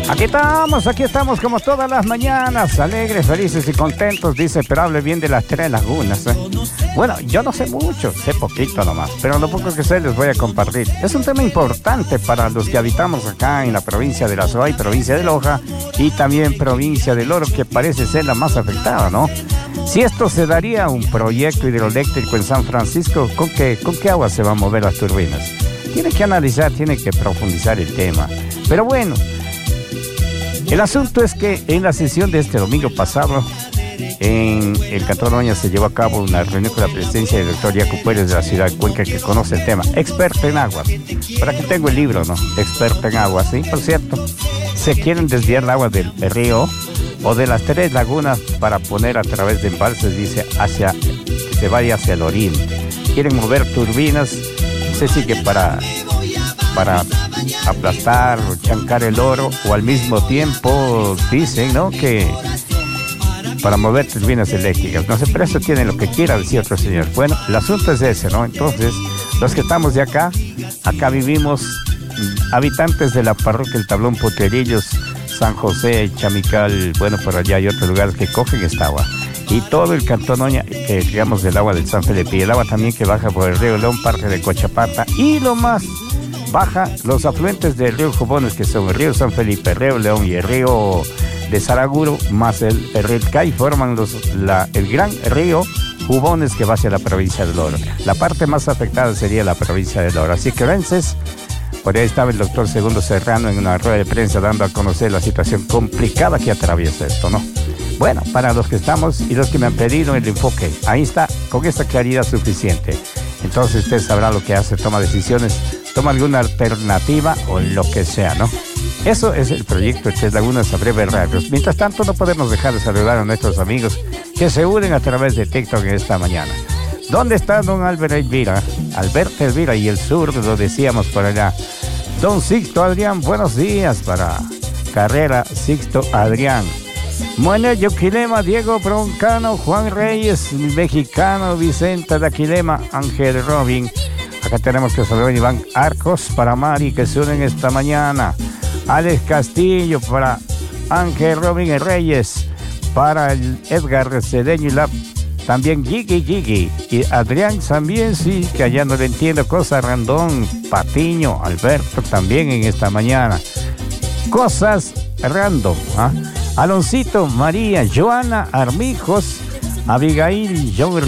Aquí estamos como todas las mañanas, alegres, felices y contentos, dice, pero hable bien de las Tres Lagunas. Bueno, yo no sé mucho, sé poquito nomás, pero lo poco que sé les voy a compartir. Es un tema importante para los que habitamos acá en la provincia de La Suay, provincia de Loja y también provincia del Oro, que parece ser la más afectada, ¿no? Si esto se daría un proyecto hidroeléctrico en San Francisco, ¿con qué agua se van a mover las turbinas? Tiene que analizar, tiene que profundizar el tema. Pero bueno, el asunto es que en la sesión de este domingo pasado, en el Cantón Oña se llevó a cabo una reunión con la presencia del doctor Yacu Pérez de la ciudad de Cuenca, que conoce el tema, experto en aguas. Por aquí tengo el libro, ¿no? Experto en aguas, ¿sí? Por cierto, se quieren desviar el agua del río o de las Tres Lagunas para poner a través de embalses, dice, que se vaya hacia el oriente. Quieren mover turbinas, no sé si que para aplastar o chancar el oro, o al mismo tiempo dicen, ¿no?, que para mover turbinas eléctricas. No sé, pero eso tiene lo que quiera decir otro señor. Bueno, el asunto es ese, ¿no? Entonces, los que estamos de acá vivimos habitantes de la parroquia El Tablón, Potrerillos, San José, Chamical, bueno, por allá hay otros lugares que cogen esta agua. Y todo el Cantón Oña, que digamos del agua del San Felipe, y el agua también que baja por el río León, parte de Cochapata, y lo más baja, los afluentes del río Jubones, que son el río San Felipe, el río León y el río de Saraguro, más el río Cay, forman el gran río Jubones, que va hacia la provincia del Oro. La parte más afectada sería la provincia del Oro. Así que Orenses, por ahí estaba el doctor Segundo Serrano en una rueda de prensa dando a conocer la situación complicada que atraviesa esto, ¿no? Bueno, para los que estamos y los que me han pedido el enfoque, ahí está, con esta claridad suficiente. Entonces usted sabrá lo que hace, toma decisiones, toma alguna alternativa o lo que sea, ¿no? Eso es el proyecto Tres Lagunas a breve radios. Mientras tanto, no podemos dejar de saludar a nuestros amigos que se unen a través de TikTok en esta mañana. ¿Dónde está don Alberto Elvira y el sur, lo decíamos por allá? Don Sixto Adrián, buenos días para Carrera Sixto Adrián. Muene Yoquilema, Diego Broncano, Juan Reyes, mexicano, Vicente de Aquilema, Ángel Robin. Acá tenemos que saludar a Iván Arcos para Mari, que se unen esta mañana. Alex Castillo para Ángel Robin Reyes, para el Edgar Cedeño y también Gigi. Y Adrián también, sí, que allá no le entiendo, Cosa Randón, Patiño, Alberto también en esta mañana. Cosas random, ¿ah? Aloncito, María, Joana Armijos, Abigail, Johnny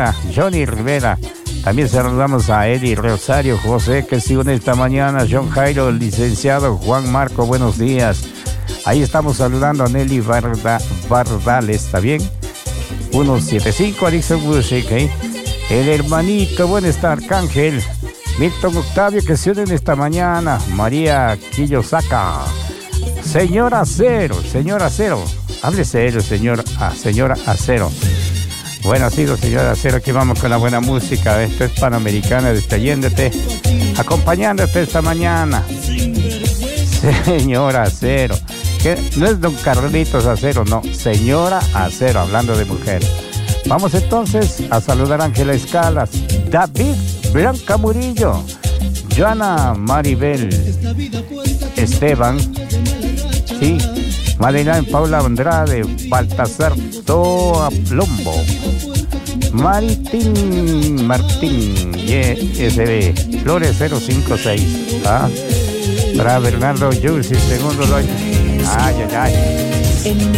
Rivera. También saludamos a Eddie Rosario José, que se une esta mañana. John Jairo, el licenciado Juan Marco, buenos días. Ahí estamos saludando a Nelly Bardales, ¿está bien? 175, Alixon Music, ¿eh? El hermanito, buen Arcángel. Milton Octavio, que se unen esta mañana. María Quillosaka. Señora Acero. Hable serio, señora Acero. Bueno, sí, señora Acero, aquí vamos con la buena música. Esto es Panamericana, distrayéndote, acompañándote esta mañana. Señora Acero. Que no es don Carlitos Acero, no. Señora Acero, hablando de mujer. Vamos entonces a saludar a Ángela Escalas, David Blanca Murillo, Joana Maribel Esteban, sí, Madeline Paula Andrade, Baltasar Toa Plombo, Martín, YSB, Flores 056, ¿ah? Para Bernardo Yulsi, segundo Loy. Ay.